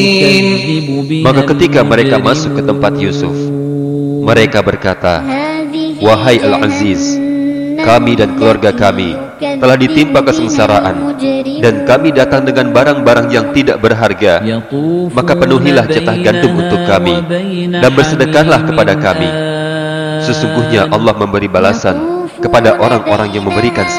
Maka ketika mereka masuk ke tempat Yusuf, mereka berkata, "Wahai Al-Aziz, kami dan keluarga kami telah ditimpa kesengsaraan, dan kami datang dengan barang-barang yang tidak berharga. Maka penuhilah jatah gandum untuk kami, dan bersedekahlah kepada kami. Sesungguhnya Allah memberi balasan kepada orang-orang yang memberikan sedekah."